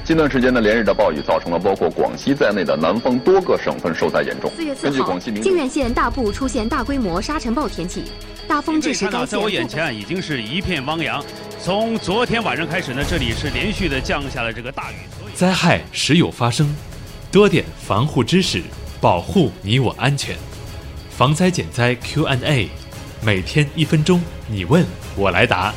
近段时间的连日的暴雨造成了包括广西在内的南方多个省份受灾严重。 4月4号，靖远县大部出现大规模沙尘暴天气，大风致使该县。 在我眼前已经是一片汪洋。从昨天晚上开始呢，这里是连续的降下了这个大雨。 灾害时有发生，多点防护知识，保护你我安全。防灾减灾 Q&A， 每天1分钟，你问我来答。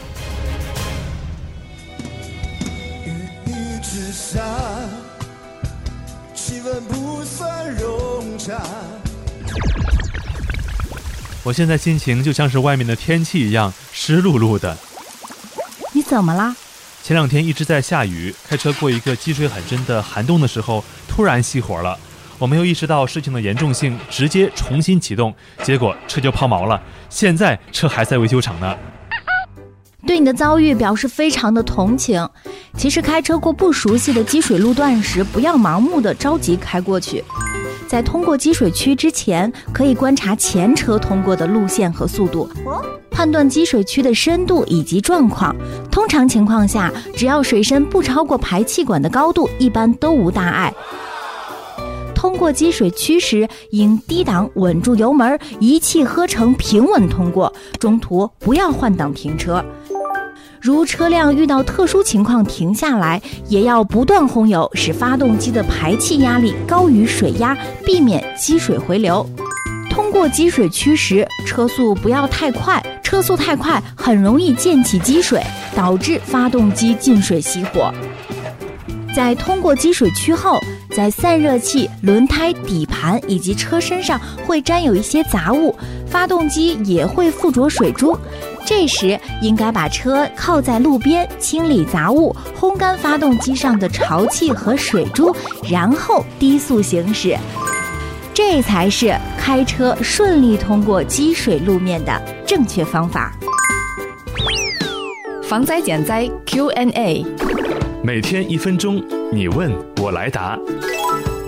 气温不算融洽。 我现在心情就像是外面的天气一样湿漉漉的。 你怎么了？ 前2天一直在下雨，开车过一个积水很深的涵洞的时候，突然熄火了。我没有意识到事情的严重性，直接重新启动，结果车就抛锚了。现在车还在维修厂呢。 对你的遭遇表示非常的同情。其实开车过不熟悉的积水路段时，不要盲目的着急开过去。在通过积水区之前，可以观察前车通过的路线和速度，判断积水区的深度以及状况。通常情况下，只要水深不超过排气管的高度，一般都无大碍。通过积水区时，应低档稳住油门，一气呵成平稳通过，中途不要换挡停车。如车辆遇到特殊情况停下来，也要不断轰油，使发动机的排气压力高于水压，避免积水回流。通过积水区时，车速不要太快，车速太快很容易溅起积水，导致发动机进水熄火。在通过积水区后，在散热器、轮胎、底盘以及车身上会沾有一些杂物，发动机也会附着水珠。这时应该把车靠在路边，清理杂物，烘干发动机上的潮气和水珠，然后低速行驶。这才是开车顺利通过积水路面的正确方法。 防灾减灾 Q&A， 每天1分钟，你问我来答。